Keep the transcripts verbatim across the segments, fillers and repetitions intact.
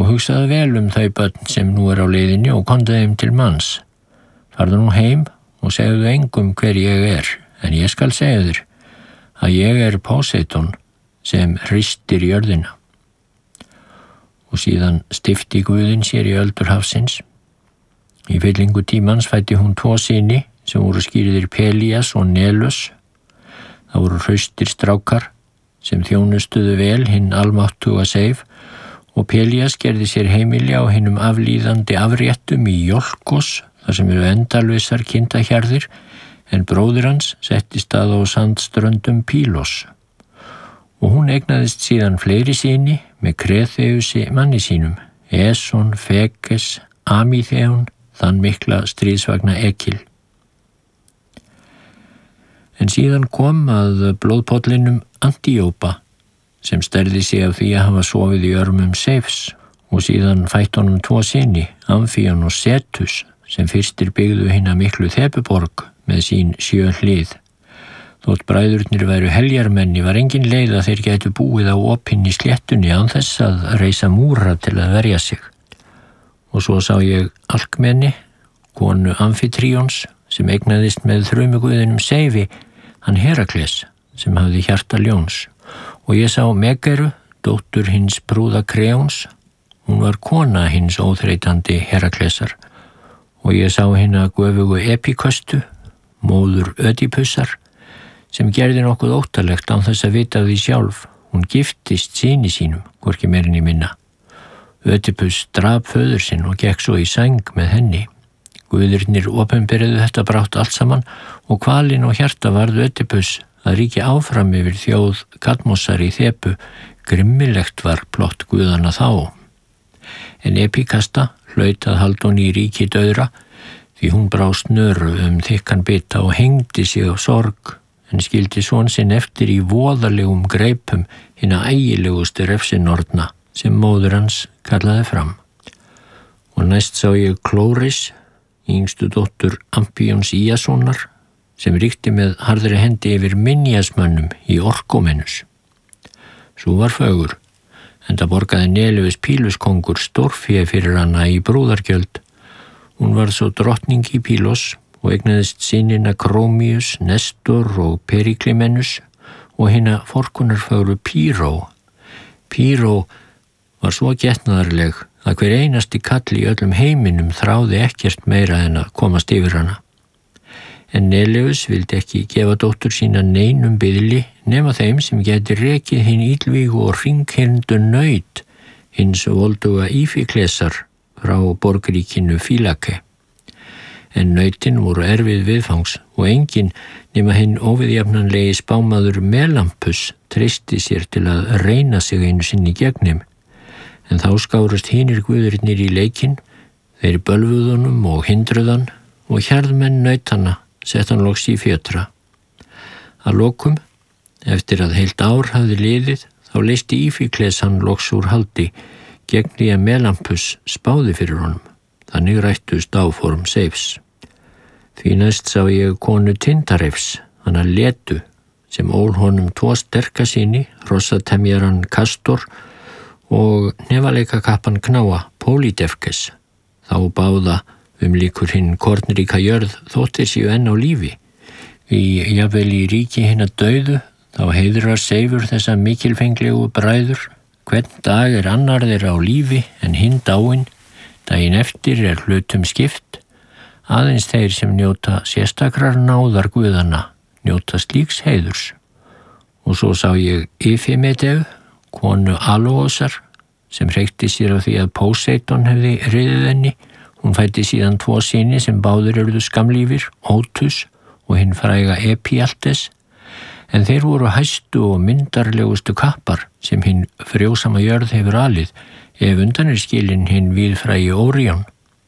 og hugsaðu vel um þau börn sem nú er á leiðinni og komdu þeim til manns. Farðu nú heim og segðu engum hver ég er, en ég skal segja þér að ég er Póseidon sem hristir jörðina. Og síðan stifti Guðinn sér í öldur hafsins. Í fyllingu tímans fæddi hún tvo syni sem voru skýrðir Pelías og Nelus. Það voru hraustir strákar sem þjónustuðu vel hinn almáttuga Seif, og Pelías gerði sér heimili á hinum aflíðandi afréttum í Jolkos, þar sem eru endalausar kindahjarðir, en bróðir hans settist að á sandströndum Pílos. Og hún eignaðist síðan fleiri syni með Kreþeusi manni sínum, Eson, Fekes, Amíþeon, þann mikla stríðsvagna Ekil. En síðan kom að blóðpollinum Antíópa, sem stærði sig af því að hafa sofið í örmum Seifs, og síðan fætt honum tvo syni, Amfíon og Setus, sem fyrstir byggðu hina miklu Þepuborg með sín sjö hlið. Þótt bræðurnir væru heljarmenni var engin leið að þeir gætu búið á opinni sléttunni án þess að reisa múra til að verja sig. Og svo sá ég Alkmeni, konu Amfitríons, sem eignaðist með þrumuguðinum Seifi, hann Herakles, sem hafði hjarta ljóns. Og ég sá Megeru, dóttur hins prúða Kreóns, hún var kona hins óþreytandi Heraklesar. Og ég sá hina göfugu Epiköstu, móður Ödipusar, sem gerði nokkuð óttalegt án þess að vita því sjálf. Hún giftist syni sínum, hvorki meirinn í minna. Ödipus drap föður sinn og gekk svo í sæng með henni. Guðirnir opinberuðu þetta brátt allt saman, og kvalinn og hjarta varð Ödipus að ríkja áfram yfir þjóð Kadmosar í Þepu. Grimmilegt var plott guðana þá. En Epikasta hlaut að halda hún í ríki dauðra, því hún brá snöru um þykkan bita og hengdi sig á sorg, en skildi son sinn eftir í voðalegum greipum hina ægilegustu refsinorna sem móður hans kallaði fram. Og næst sá ég Klóris, yngstu dóttur Ampíons Íassonar, sem ríkti með harðri hendi yfir Minjasmönnum í Orkomenus. Sú var fögur, enda borgaði Nelus Píluskongur stórfé fyrir hana í brúðargjöld. Hún var svo drottning í Pílos og eignaðist synina Krómius, Nestor og Periklimenus og hina forkunarfögru Píró. Píró var svo getnaðarleg að hver einasti kall í öllum heiminum þráði ekkert meira en að komast yfir hana. En Neleus vildi ekki gefa dóttur sína neinum biðli nema þeim sem gæti rekið hinn illvígu og hringhyrndu naut hins volduga Ífiklesar frá borgríkinu Fílake. En nautin voru erfið viðfangs og enginn nema hinn óviðjafnanlegi spámaður Melampus treysti sér til að reyna sig einu sinni gegnim. En þá skárust hinir guðirnir í leikinn, þeir bölvuðunum og hindruðan og hjarðmenn nautana sett hann loks í fjötra. Að lokum, eftir að heilt ár hafði liðið, þá leysti Ífikles hann loks úr haldi gegn því að Melampus spáði fyrir honum. Þannig rættust áform Seifs. Því næst sá ég konu Tindarefs, hana Letu, sem ól honum tvo sterka síni, hrossatemjaran Kastor og nefaleikakappan Knáa, Polydefkes. Þá báða um líkur hinn kornríka jörð þóttir séu enn á lífi. Í jafnvel í ríki hinna dauðu, þá heiðrar Seifur þessa mikilfenglegu bræður. Hvern dag er annar þeirra á lífi en hinn dáinn, daginn eftir er hlutum skipt. Aðeins þeir sem njóta sérstakrar náðar guðana njóta slíks heiðurs. Og svo sá ég Ifimedeu, konu Alóosar, sem hreykti sér af því að Póseidon hefði riðið henni. Hún fætti síðan tvo syni sem báðir urðu skamlífir, Ótus og hinn fræga Epialtes, en þeir voru hæstu og myndarlegustu kappar sem hinn frjósama jörð hefur alið, ef undan er skilinn hinn víðfrægi Órion.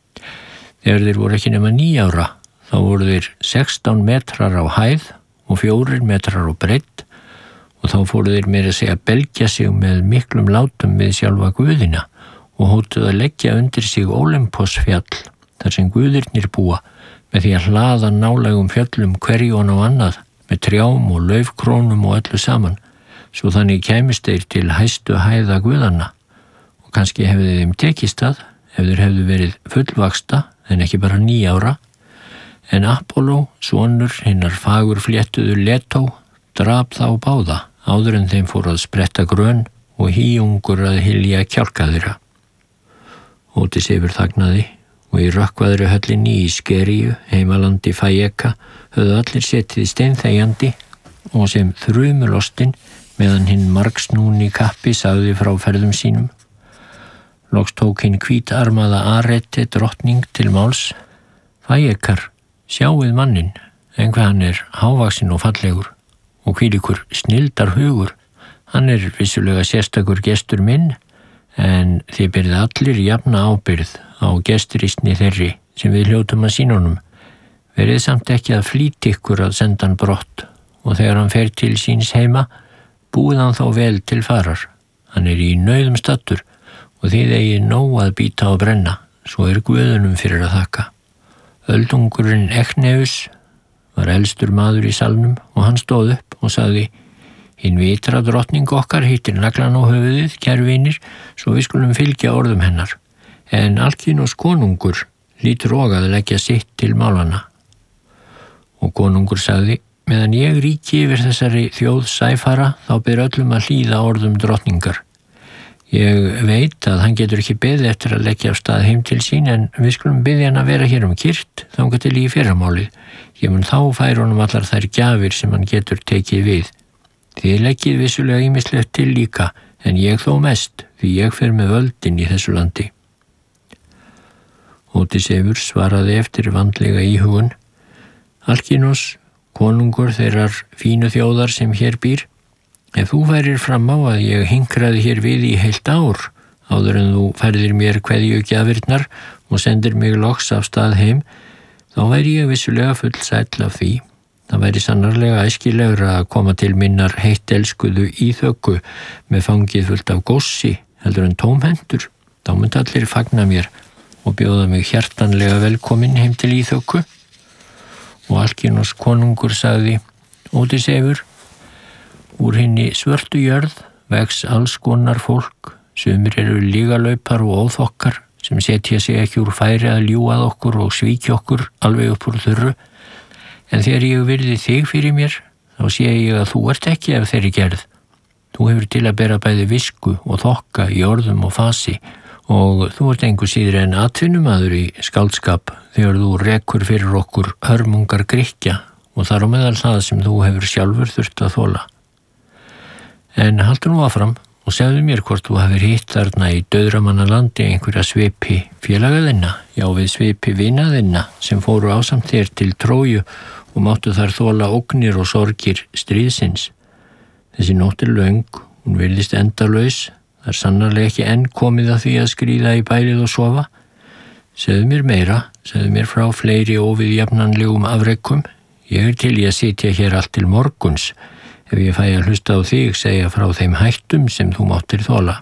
Þegar þeir voru ekki nema níu ára, þá voru þeir sextán metrar á hæð og fjórir metrar á breidd, og þá fóru þeir meira að segja belgja sig með miklum látum við sjálfa guðina og hótuð að leggja undir sig Ólympos-fjall, þar sem guðirnir búa, með því að hlaða nálægum fjöllum hverjón á annað, með trjám og laufkrónum og öllu saman, svo þannig kæmist þeir til hæstu hæða guðanna, og kannski hefði þeim tekist það ef þeir hefðu verið fullvaksta en ekki bara níu ára, en Apollo, sonur hinnar fagurfléttuðu Letó, drap þá báða áður en þeim fór að spretta grön og hýjungur að hylja kjálka þeirra. Ódysseifur þagnaði og í rökkvaðri höllinni í Skeríu, heimalandi Fæeka, höfðu allir setið steinþegjandi og sem þrumulostin meðan hinn margsnúni kappi sagði frá ferðum sínum. Loks tók hinn hvítarmaða Arete drottning til máls. Fæekar, sjáið mannin, en hvað hann er hávaxinn og fallegur og hvílíkur snildar hugur. Hann er vissulega sérstakur gestur minn, en þið byrðið allir jafna ábyrð á gesturistni þeirri sem við hljótum að sýna honum. Verið samt ekki að flýta ykkur að senda hann brott og þegar hann fer til síns heima, búið hann þá vel til farar. Hann er í nauðum stattur og þið eigið nóg að bíta og brenna, svo er guðunum fyrir að þakka. Öldungurinn Ekneus var elstur maður í salnum og hann stóð upp og sagði: Hinn vitra drottning okkar hittir naglan á höfuðið, kæru vinir, svo við skulum fylgja orðum hennar. En Alkínos konungur lítur og að leggja sitt til málana. Og konungur sagði: Meðan ég ríki yfir þessari þjóð sæfara, þá ber öllum að hlýða orðum drottningar. Ég veit að hann getur ekki beðið eftir að leggja af stað heim til sín, en við skulum biðja hann að vera hér um kyrrt þangað til í fyrramálið. Ég mun þá færa honum allar þær gjafir sem hann getur tekið við. Þið leggið vissulega ýmislegt til líka, en ég þó mest, því ég fer með völdin í þessu landi. Ódysseifur svaraði eftir vandlega íhugun: Alkínos, konungur þeirrar fínu þjóðar sem hér býr, ef þú færir fram á að ég hinkraði hér við í heilt ár, áður en þú færðir mér kveðjugjafirnar og sendir mig loks af stað heim, þá væri ég vissulega full sæll af því. Það væri sannarlega æskilegra að koma til minnar heitt elskuðu íþöku með fangið fullt af góssi heldur en tómhendur. Þá myndi allir fagna mér og bjóða mig hjartanlega velkomin heim til íþöku. Og Alkínos konungur sagði: Ódysseifur, úr hinni svörtu jörð vex alls konar fólk, sumir eru lígalaupar og óþokkar sem setja sig ekki úr færi að ljúga okkur og svíkja okkur alveg upp úr þurru. En þegar ég virði þig fyrir mér, þá sé ég að þú ert ekki af þeirri gerð. Þú hefur til að bera bæði visku og þokka í orðum og fasi og þú ert engu síður en atvinnumaður í skáldskap þegar þú rekur fyrir okkur hörmungar Grikkja og þar á meðal það sem þú hefur sjálfur þurft að þola. En haltu nú áfram og segðu mér hvort þú hafir hitt þarna í dauðramannalandi einhverja svipi félagaðinna, já við svipi vinaðinna sem fóru ásamt þér til Tróju og máttu þar þola ógnir og sorgir stríðsins. Þessi nótt er löng, hún virðist endalaus, það er sannarlega ekki enn komið að því að skríða í bælið og sofa. Segðu mér meira, segðu mér frá fleiri óviðjafnanlegum afrekum. Ég er til í að sitja hér allt til morguns, ef ég fæ að hlusta á þig segja frá þeim hættum sem þú máttir þola.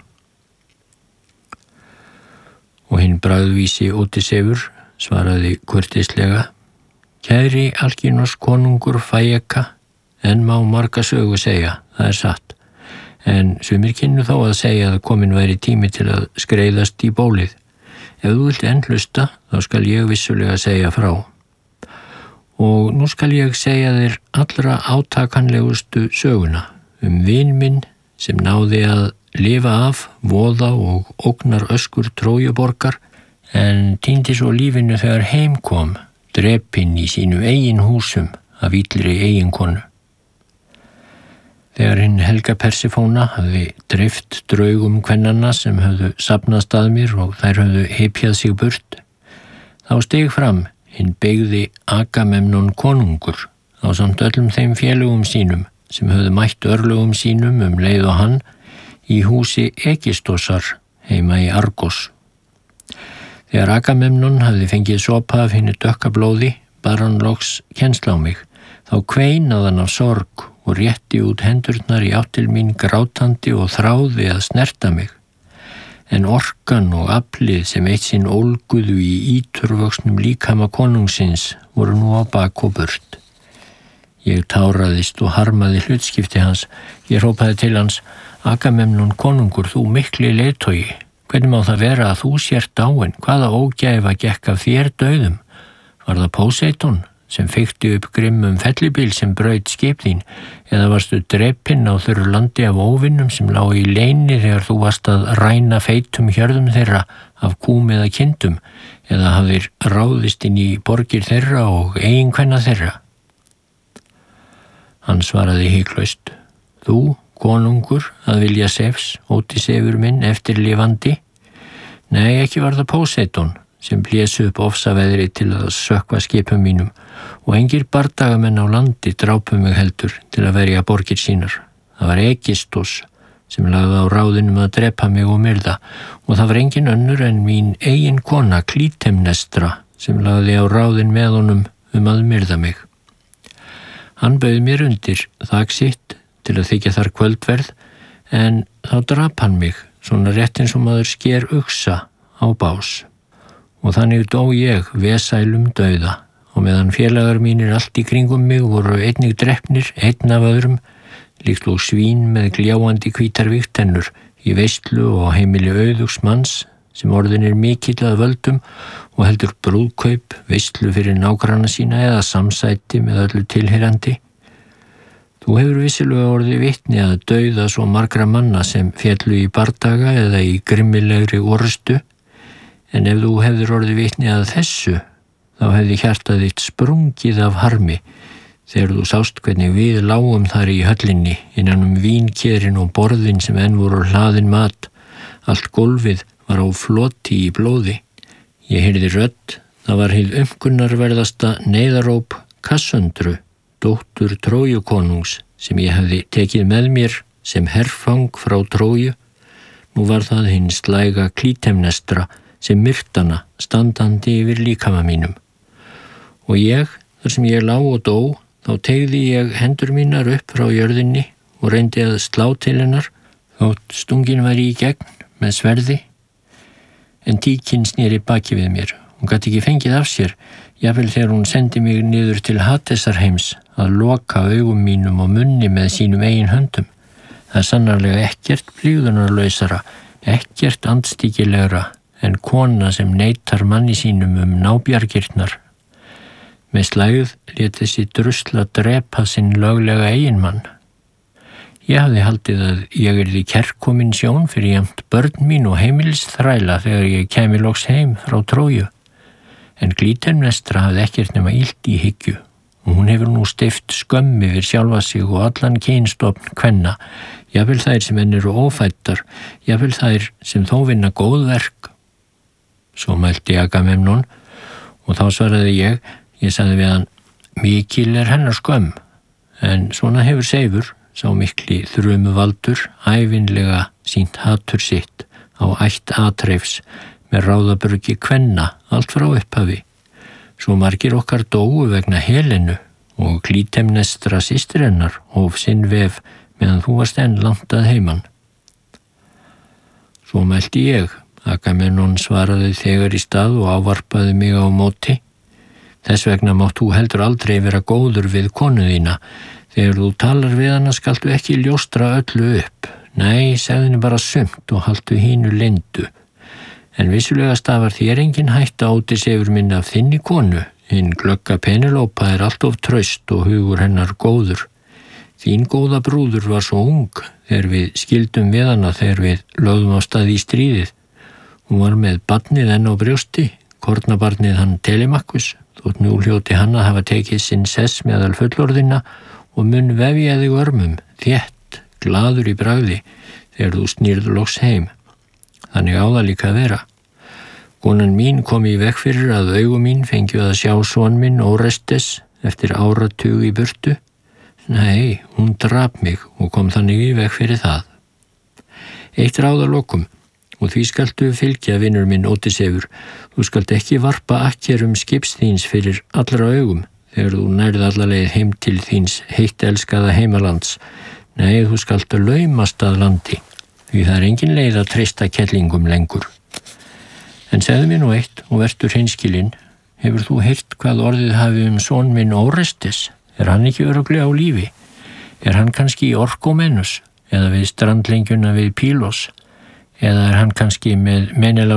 Og hinn bragðvísi Ódysseifur svaraði kurteislega: Kæri Alkínos konungur Fæeka, enn má marga sögu segja, það er satt, en sumir kynnu þó að segja að komin væri tími til að skreiðast í bólið. Ef þú vilt enn hlusta, þá skal ég vissulega segja frá. Og nú skal ég segja þér allra átakanlegustu söguna um vin minn sem náði að lifa af voða og ógnar öskur Trójuborgar, en týndi svo lífinu þegar heim kom, drepinn í sínu eigin húsum af illri eiginkonu. Þegar hinn helga Persefóna hafði dreift draugum kvennanna sem höfðu safnast að mér og þær höfðu hypjað sig burt, þá steg fram hinn beygði Agamemnon konungur ásamt öllum þeim félögum sínum sem höfðu mætt örlögum sínum um leið og hann í húsi Egistosar heima í Argos. Þegar Agamemnon hafði fengið sopa af hinni dökka blóði, bar hann loks kennsla á mig. Þá kveinaði hann af sorg og rétti út hendurnar í átt til mín grátandi og þráði að snerta mig. En orkan og aflið sem eitt sinn ólguðu í íturvöxnum líkama konungsins voru nú á bak og burt. Ég táraðist og harmaði hlutskipti hans. Ég hrópaði til hans: Agamemnon konungur, þú mikli leiðtogi, Hvernig má það vera að þú sért dáin? Hvaða ógæfa gekk af þér dauðum? Var það Póseidon sem feykti upp grimmum fellibíl sem braut skip þín, eða varstu drepinn á þurru landi af óvinnum sem lá í leyni þegar þú varst að ræna feitum hjörðum þeirra af kúm eða kindum, eða hafðir ráðist inn í borgir þeirra og eiginkvenna þeirra? Hann svaraði hiklaust: Þú, konungur, að vilja Sefs, Ódysseifur minn, eftirlifandi? Nei, ekki var það Póseidon sem blésu upp ofsaveðri til að sökkva skipum mínum, og engir bardagamenn á landi drápu mig heldur til að verja borgir sínar. Það var Egistos sem lagði á ráðinum að drepa mig og myrða, og það var engin önnur en mín eigin kona Klítemnestra sem lagði á ráðin með honum um að myrða mig. Hann bauð mér undir þak sitt til að þykja þar kvöldverð, en þá drap hann mig, svona rétt eins og maður sker uxa á bás. Og þannig dó ég vesælum dauða, og meðan félagar mínir allt í kringum mig voru einnig drepnir, einn af öðrum, líkt og svín með gljáandi hvítar vigtennur í veislu og heimili auðugs manns sem orðin er mikill að völdum og heldur brúðkaup, veislu fyrir nágranna sína eða samsæti með öllu tilheyrandi. Þú hefur vissilega orðið vitni að dauða svo margra manna sem féllu í bardaga eða í grimmilegri orustu, en ef þú hefur orðið vitni að þessu, þá hefði hjartað þitt sprungið af harmi þegar þú sást hvernig við lágum þar í höllinni innan um vínkerin og borðin sem enn voru hlaðin mat. Allt gólfið var á floti í blóði. Ég heyrði rödd, það var hið umkunnarverðasta neyðaróp Kassöndru, dóttur Trójukonungs, sem ég hefði tekið með mér sem herfang frá Tróju. Nú var það hinn slæga Klítemnestra sem myrtana standandi yfir líkama mínum. Og ég, þar sem ég lá og dó, þá teygði ég hendur mínar upp frá jörðinni og reyndi að slá til hennar, þótt stungin væri í gegn með sverði. En tíkin sneri baki við mér. Hún gat ekki fengið af sér, jafnvel þegar hún sendi mig niður til Hadesarheims að loka augum mínum og munni með sínum eigin höndum. Það er sannarlega ekkert blíðunarlausara, ekkert andstíkilegra en kona sem neitar manni sínum um nábjargirnar. Með slægð lét þessi drusla drepa sinn löglega eiginmann. Ég hafði haldið að ég yrði kærkomin sjón fyrir jafnt börn mín og heimilisþræla þegar ég kæmi loks heim frá Tróju. En Klítemnestra hafði ekkert nema illt í hyggju, og hún hefur nú steypt skömm yfir sjálfa sig og allan kynstofn kvenna, jafnvel þær sem enn eru ófættar, jafnvel þær sem þó vinna góð verk. Svo mælti Agamemnon, og þá svaraði ég, ég sagði við hann: Mikil er hennar skömm, en svona hefur Seifur, sá mikli þrumu valdur, ævinlega sýnt hatur sitt á ætt Atreifs með ráðaburgi kvenna allt frá upphafi. Svo margir okkar dóu vegna Helenu, og Klítemnestra systir hennar hóf sinn vef meðan þú varst enn langt að heiman. Svo mælti ég, Agamemnon svaraði þegar í stað og ávarpaði mig á móti: Þess vegna mátt þú heldur aldrei vera góður við konu þína. Þegar þú talar við hana skaltu ekki ljóstra öllu upp. Nei, segðu henni bara sumt og haltu hínu leyndu. En vissulega stafar þér engin hætta Ódysseifur minn af þinni konu. Hinn glögga Penelopa er allt of traust og hugur hennar góður. Þín góða brúður var svo ung þegar við skildum við hana þegar við lögðum á stað í stríðið. Hún var með barnið enn á brjósti, kornabarnið hann Telemakkus, þótt nú hljóti hann að hafa tekið sinn sess meðal fullorðina og mun vefja þig örmum, þétt, glaður í bragði, þegar þú snýrð loks heim. Þannig á það líka að vera. Konan mín kom í veg fyrir að augu mín fengju að sjá son minn Orestes eftir áratug í burtu. Nei, hún drap mig og kom þannig í veg fyrir það. Eitt ráð að lokum, og því skaltu fylgja vinur minn Ódysseifur. Þú skalt ekki varpa akkerum skips þíns fyrir allra augum þegar þú nærð alla leið heim til þíns heitt elskaða heimalands. Nei, þú skalt laumast að landi, því það er engin leið að treysta kettlingum lengur. En segðu mér nú eitt og vertur hinskilinn, hefur þú heyrt hvað orðið hafi um son minn Orestes? Er hann ekki örugglega á lífi? Er hann kannski í Orkomenus eða við strandlengjuna við Pílos? eða er hann kannski með Menelaus